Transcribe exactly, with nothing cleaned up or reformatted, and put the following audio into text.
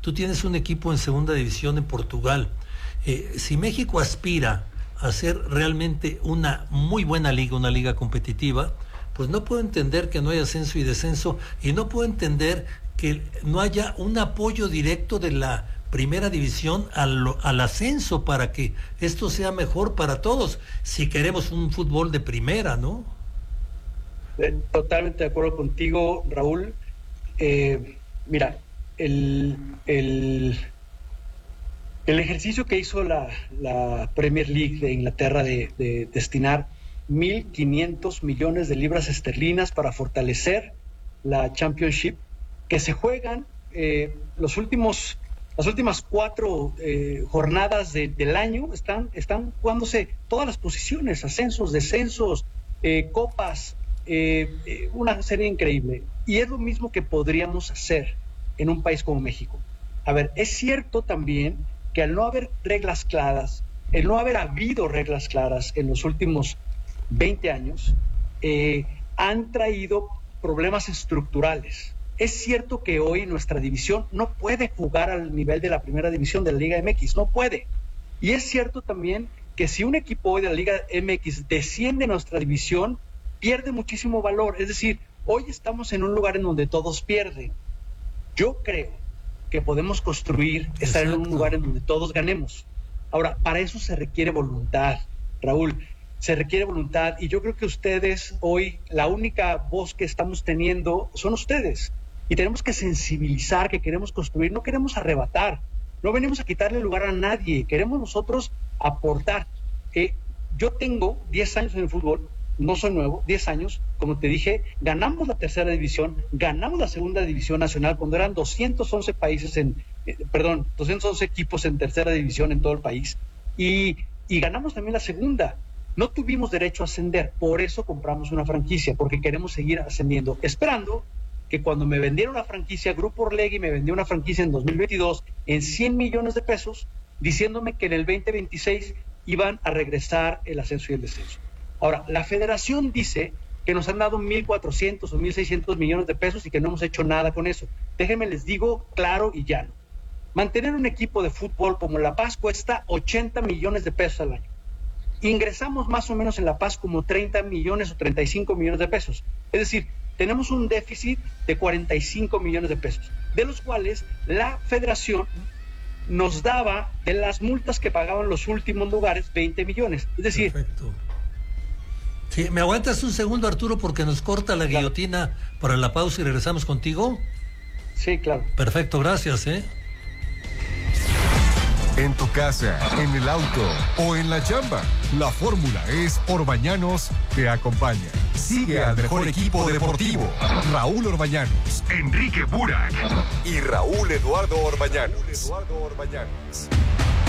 tú tienes un equipo en segunda división en Portugal. Eh, si México aspira a ser realmente una muy buena liga, una liga competitiva, pues no puedo entender que no haya ascenso y descenso, y no puedo entender que no haya un apoyo directo de la primera división al, al ascenso para que esto sea mejor para todos, si queremos un fútbol de primera, ¿no? Totalmente de acuerdo contigo, Raúl. Eh, mira, el, el, el ejercicio que hizo la, la Premier League de Inglaterra de, de destinar mil quinientos millones de libras esterlinas para fortalecer la Championship, que se juegan eh, los últimos, las últimas cuatro eh, jornadas de, del año, están, están jugándose todas las posiciones, ascensos, descensos, eh, copas, eh, eh, una serie increíble. Y es lo mismo que podríamos hacer en un país como México. A ver, es cierto también que al no haber reglas claras, el no haber habido reglas claras en los últimos veinte años, eh, han traído problemas estructurales. Es cierto que hoy nuestra división no puede jugar al nivel de la primera división de la Liga M X, no puede. Y es cierto también que si un equipo hoy de la Liga M X desciende a nuestra división, pierde muchísimo valor. Es decir, hoy estamos en un lugar en donde todos pierden. Yo creo que podemos construir, estar Exacto. en un lugar en donde todos ganemos. Ahora, para eso se requiere voluntad, Raúl. Se requiere voluntad, y yo creo que ustedes hoy, la única voz que estamos teniendo son ustedes, y tenemos que sensibilizar que queremos construir, no queremos arrebatar, no venimos a quitarle lugar a nadie, queremos nosotros aportar. Eh, yo tengo diez años en el fútbol, no soy nuevo, diez años, como te dije, ganamos la tercera división, ganamos la segunda división nacional cuando eran doscientos once países en, eh, perdón, doscientos once equipos en tercera división en todo el país, y, y ganamos también la segunda. No tuvimos derecho a ascender, por eso compramos una franquicia, porque queremos seguir ascendiendo, esperando que cuando me vendieron la franquicia, Grupo Orlegui me vendió una franquicia en dos mil veintidós en cien millones de pesos, diciéndome que en el veinte veintiséis iban a regresar el ascenso y el descenso. Ahora, la federación dice que nos han dado mil cuatrocientos o mil seiscientos millones de pesos y que no hemos hecho nada con eso. Déjenme les digo claro y llano. Mantener un equipo de fútbol como La Paz cuesta ochenta millones de pesos al año. Ingresamos más o menos en La Paz como treinta millones o treinta y cinco millones de pesos. Es decir, tenemos un déficit de cuarenta y cinco millones de pesos, de los cuales la federación nos daba, de las multas que pagaban los últimos lugares, veinte millones. Es decir... Perfecto. Sí, ¿me aguantas un segundo, Arturo, porque nos corta la claro. guillotina para la pausa y regresamos contigo? Sí, claro. Perfecto, gracias, ¿eh? En tu casa, en el auto o en la chamba, la fórmula es Orbañanos te acompaña. Sigue al mejor equipo deportivo, Raúl Orbañanos, Enrique Burak y Raúl Eduardo Orbañanos. Raúl Eduardo Orbañanos.